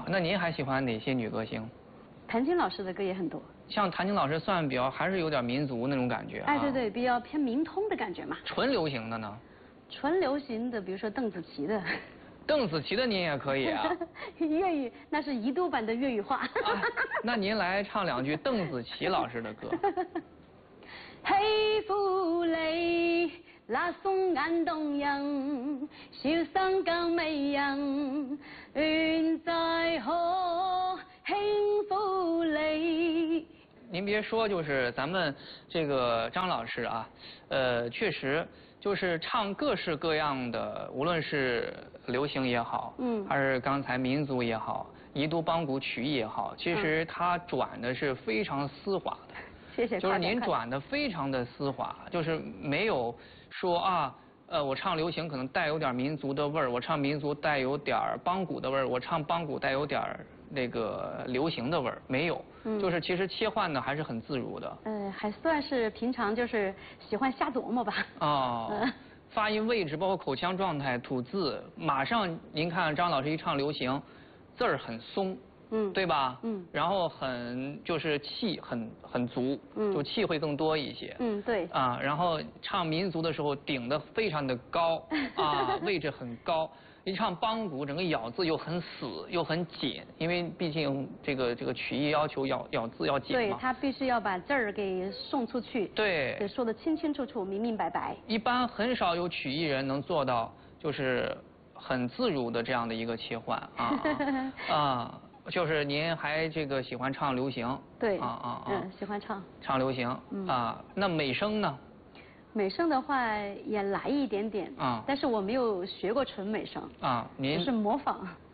那您还喜欢哪些女歌星？ 谭晶老师的歌也很多。 像谭晶老师算比较还是有点民族那种感觉。 哎，对对，比较偏民通的感觉嘛。 纯流行的呢？ 纯流行的，比如说邓紫棋的。 邓紫棋的您也可以啊。 粤语那是宜都版的粤语话。 那您来唱2句邓紫棋老师的歌。 喜歡你那雙眼動人，笑聲更迷人，願再可輕撫你。 您别说，就是咱们这个张老师啊，确实就是唱各式各样的，无论是流行也好，还是刚才民族也好，宜都邦古曲艺也好，其实他转的是非常丝滑的。 谢谢。 就是您转的非常的丝滑，就是没有说啊，我唱流行可能带有点民族的味儿，我唱民族带有点邦古的味儿，我唱邦古带有点那个流行的味儿，没有。就是其实切换的还是很自如的。 还算是平常就是喜欢瞎琢磨吧。 哦。发音位置包括口腔状态、吐字，马上您看张老师一唱流行，字儿很松。对吧？然后就是气很足，就气会更多一些。 对。 啊，然后唱民族的时候顶得非常的高啊，位置很高。一唱邦古，整个咬字又很死又很紧，因为毕竟这个曲艺要求咬字要紧嘛。 对，他必须要把字儿给送出去。 对。 得说得清清楚楚、明明白白。 一般很少有曲艺人能做到就是很自如的这样的一个切换啊。就是您还这个喜欢唱流行？ 对。喜欢唱流行。那美声呢？ 美声的话也来一点点。但是我没有学过纯美声。 您是模仿。